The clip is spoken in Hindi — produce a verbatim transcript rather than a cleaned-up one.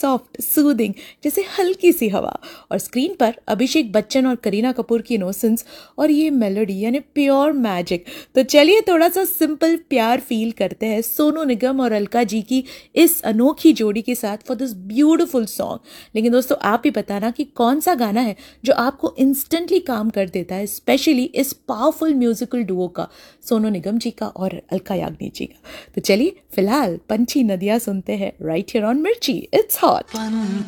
सॉफ्ट सूदिंग जैसे हल्की सी हवा, और स्क्रीन पर अभिषेक बच्चन और करीना कपूर की इनोसेंस और ये मेलोडी यानी प्योर मैजिक। तो चलिए थोड़ा सा सिंपल प्यार फील करते हैं सोनू निगम और अलका जी की इस अनोखी जोड़ी के साथ फॉर दिस ब्यूटीफुल सॉन्ग। लेकिन दोस्तों आप भी बताना कि कौन सा गाना है जो आपको इंस्टेंटली काम कर देता है, स्पेशली इस पावरफुल म्यूजिकल डुओ का, सोनू निगम जी का और अलका याग्निक जी का। तो चलिए फिलहाल पंछी नदियां सुनते हैं राइट हियर ऑन मिर्ची, इट्स हॉट।